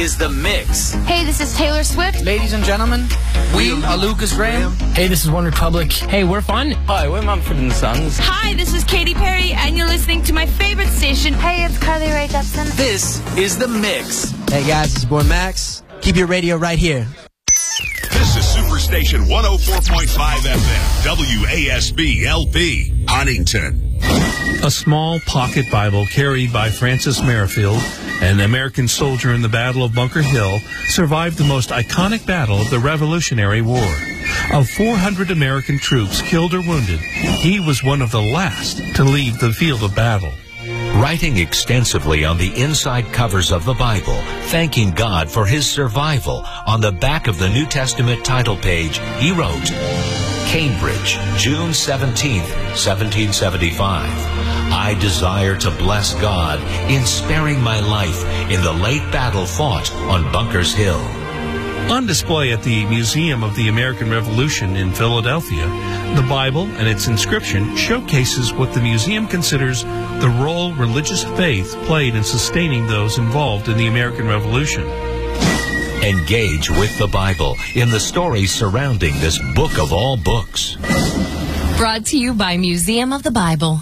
is The Mix. Hey, this is Taylor Swift. Ladies and gentlemen, we are Lucas Graham. Hey, this is OneRepublic. Hey, we're fun. Hi, we're Mumford & Sons. Hi, this is Katy Perry, and you're listening to my favorite station. Hey, it's Carly Rae Jepsen. This is The Mix. Hey guys, it's your boy Max. Keep your radio right here. This is Superstation 104.5 FM, WASB LP, Huntington. A small pocket Bible carried by Francis Merrifield, an American soldier in the Battle of Bunker Hill, survived the most iconic battle of the Revolutionary War. Of 400 American troops killed or wounded, he was one of the last to leave the field of battle. Writing extensively on the inside covers of the Bible, thanking God for his survival, on the back of the New Testament title page, he wrote, Cambridge, June 17th, 1775. I desire to bless God in sparing my life in the late battle fought on Bunker's Hill. On display at the Museum of the American Revolution in Philadelphia, the Bible and its inscription showcases what the museum considers the role religious faith played in sustaining those involved in the American Revolution. Engage with the Bible in the stories surrounding this book of all books. Brought to you by Museum of the Bible.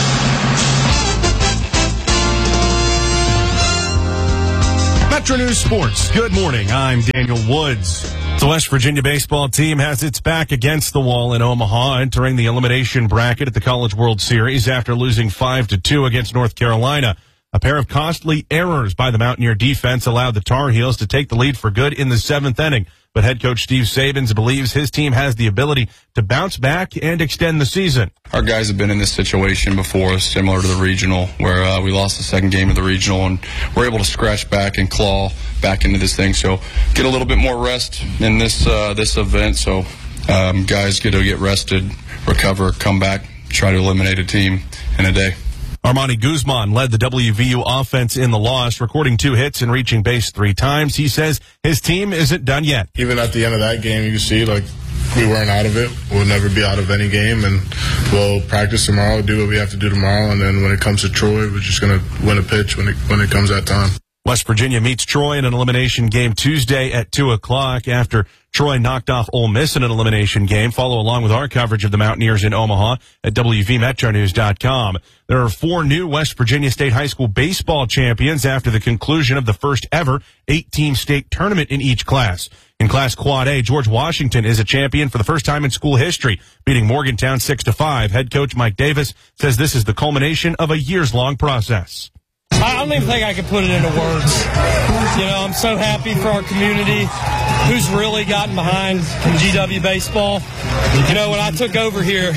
Metro News Sports. Good morning. I'm Daniel Woods. The West Virginia baseball team has its back against the wall in Omaha, entering the elimination bracket at the College World Series after losing 5-2 against North Carolina. A pair of costly errors by the Mountaineer defense allowed the Tar Heels to take the lead for good in the seventh inning. But head coach Steve Sabins believes his team has the ability to bounce back and extend the season. Our guys have been in this situation before, similar to the regional, where we lost the second game of the regional, and we're able to scratch back and claw back into this thing. So get a little bit more rest in this event, so guys get to get rested, recover, come back, try to eliminate a team in a day. Armani Guzman led the WVU offense in the loss, recording 2 hits and reaching base 3 times. He says his team isn't done yet. Even at the end of that game, you can see, we weren't out of it. We'll never be out of any game, and we'll practice tomorrow, do what we have to do tomorrow, and then when it comes to Troy, we're just going to win a pitch when it comes that time. West Virginia meets Troy in an elimination game Tuesday at 2 o'clock after Troy knocked off Ole Miss in an elimination game. Follow along with our coverage of the Mountaineers in Omaha at WVMetroNews.com. There are 4 new West Virginia State High School baseball champions after the conclusion of the first ever 8-team state tournament in each class. In Class Quad A, George Washington is a champion for the first time in school history, beating Morgantown 6-5. Head coach Mike Davis says this is the culmination of a years-long process. I don't even think I can put it into words. I'm so happy for our community who's really gotten behind GW baseball. When I took over here,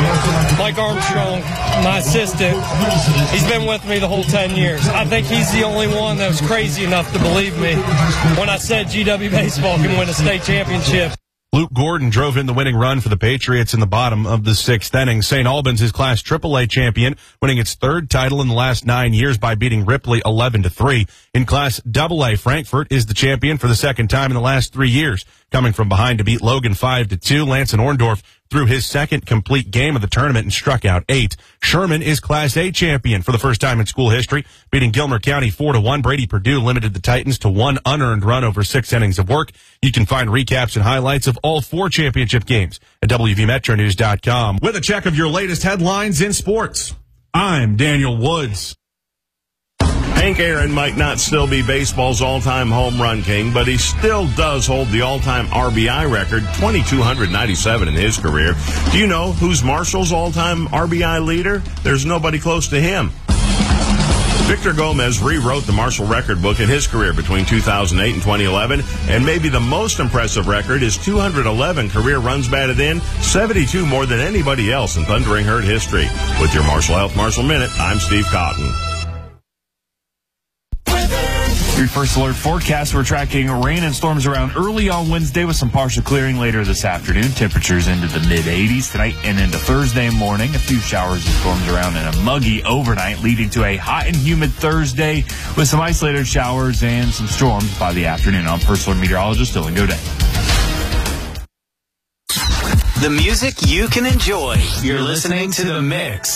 Mike Armstrong, my assistant, he's been with me the whole 10 years. I think he's the only one that was crazy enough to believe me when I said GW baseball can win a state championship. Luke Gordon drove in the winning run for the Patriots in the bottom of the 6th inning. St. Albans is Class AAA champion, winning its 3rd title in the last 9 years by beating Ripley 11-3. In Class AA, Frankfort is the champion for the 2nd time in the last 3 years, coming from behind to beat Logan 5-2. Lance Orndorff threw his 2nd complete game of the tournament and struck out 8. Sherman is Class A champion for the first time in school history, beating Gilmer County 4-1. Brady Purdue limited the Titans to 1 unearned run over 6 innings of work. You can find recaps and highlights of all 4 championship games at WVMetroNews.com. With a check of your latest headlines in sports, I'm Daniel Woods. Hank Aaron might not still be baseball's all-time home run king, but he still does hold the all-time RBI record, 2,297 in his career. Do you know who's Marshall's all-time RBI leader? There's nobody close to him. Victor Gomez rewrote the Marshall record book in his career between 2008 and 2011, and maybe the most impressive record is 211 career runs batted in, 72 more than anybody else in Thundering Herd history. With your Marshall Health Marshall Minute, I'm Steve Cotton. Your first alert forecast, we're tracking rain and storms around early on Wednesday with some partial clearing later this afternoon. Temperatures into the mid-80s tonight and into Thursday morning. A few showers and storms around and a muggy overnight, leading to a hot and humid Thursday with some isolated showers and some storms by the afternoon. I'm First Alert Meteorologist Dylan Godet. The music you can enjoy. You're listening to The Mix.